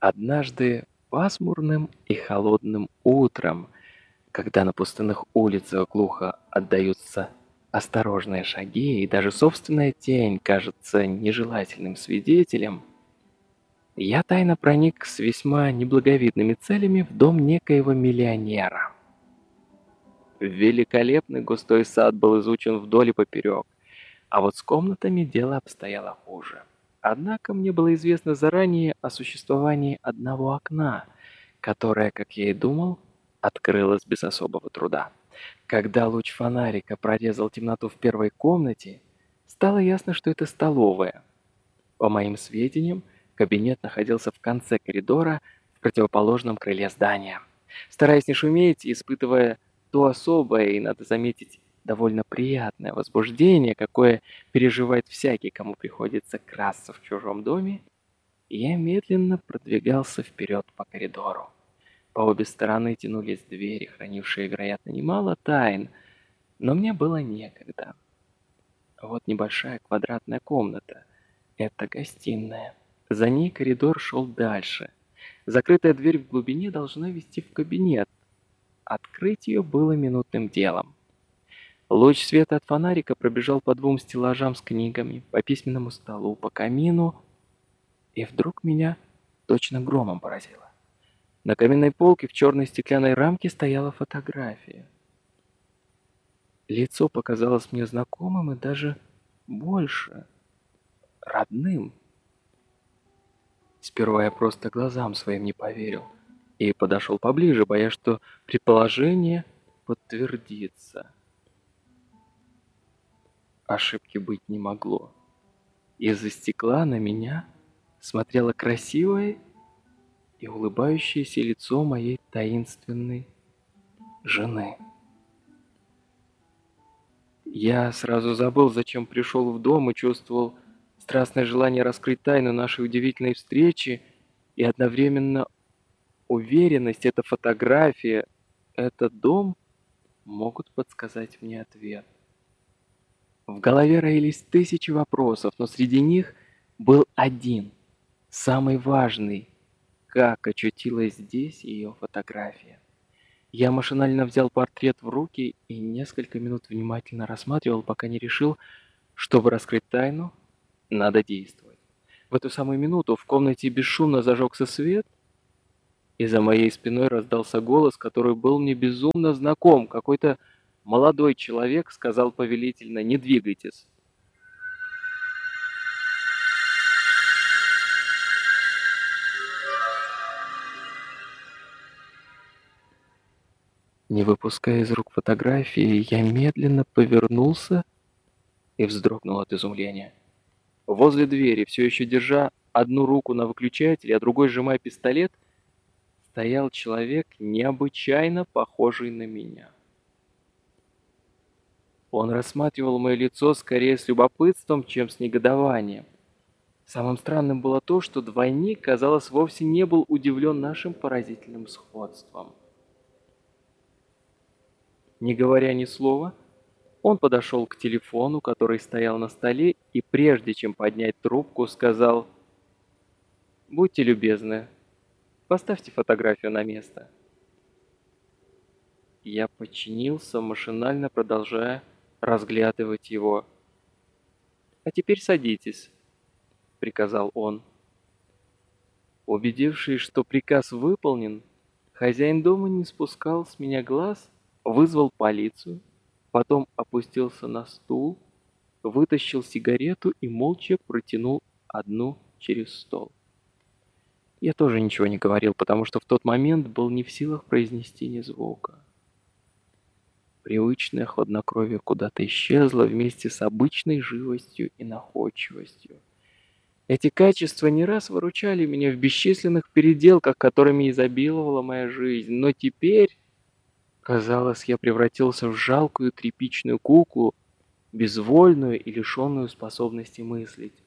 Однажды пасмурным и холодным утром, когда на пустынных улицах глухо отдаются осторожные шаги, и даже собственная тень кажется нежелательным свидетелем, я тайно проник с весьма неблаговидными целями в дом некоего миллионера. Великолепный густой сад был изучен вдоль и поперек, а вот с комнатами дело обстояло хуже. Однако мне было известно заранее о существовании одного окна, которое, как я и думал, открылось без особого труда. Когда луч фонарика прорезал темноту в первой комнате, стало ясно, что это столовая. По моим сведениям, кабинет находился в конце коридора в противоположном крыле здания. Стараясь не шуметь, испытывая то особое и, надо заметить, довольно приятное возбуждение, какое переживает всякий, кому приходится красться в чужом доме, я медленно продвигался вперед по коридору. По обе стороны тянулись двери, хранившие, вероятно, немало тайн, но мне было некогда. Вот небольшая квадратная комната. Это гостиная. За ней коридор шел дальше. Закрытая дверь в глубине должна вести в кабинет. Открыть ее было минутным делом. Луч света от фонарика пробежал по двум стеллажам с книгами, по письменному столу, по камину, и вдруг меня точно громом поразило. На каменной полке в черной стеклянной рамке стояла фотография. Лицо показалось мне знакомым и даже больше родным. Сперва я просто глазам своим не поверил и подошел поближе, боясь, что предположение подтвердится. Ошибки быть не могло. Из-за стекла на меня смотрело красивое и улыбающееся лицо моей таинственной жены. Я сразу забыл, зачем пришел в дом, и чувствовал страстное желание раскрыть тайну нашей удивительной встречи и одновременно уверенность, эта фотография, этот дом могут подсказать мне ответ. В голове роились тысячи вопросов, но среди них был один, самый важный. Как очутилась здесь ее фотография? Я машинально взял портрет в руки и несколько минут внимательно рассматривал, пока не решил, чтобы раскрыть тайну, надо действовать. В эту самую минуту в комнате бесшумно зажегся свет, и за моей спиной раздался голос, который был мне безумно знаком. Какой-то молодой человек сказал повелительно: «Не двигайтесь». Не выпуская из рук фотографии, я медленно повернулся и вздрогнул от изумления. Возле двери, все еще держа одну руку на выключателе, а другой сжимая пистолет, стоял человек, необычайно похожий на меня. Он рассматривал мое лицо скорее с любопытством, чем с негодованием. Самым странным было то, что двойник, казалось, вовсе не был удивлен нашим поразительным сходством. Не говоря ни слова, он подошел к телефону, который стоял на столе, и прежде чем поднять трубку, сказал: «Будьте любезны, поставьте фотографию на место». Я подчинился, машинально продолжая разглядывать его. «А теперь садитесь», — приказал он. Убедившись, что приказ выполнен, хозяин дома не спускал с меня глаз, вызвал полицию, потом опустился на стул, вытащил сигарету и молча протянул одну через стол. Я тоже ничего не говорил, потому что в тот момент был не в силах произнести ни звука. Привычное хладнокровие куда-то исчезло вместе с обычной живостью и находчивостью. Эти качества не раз выручали меня в бесчисленных переделках, которыми изобиловала моя жизнь, но теперь, казалось, я превратился в жалкую тряпичную куклу, безвольную и лишенную способности мыслить.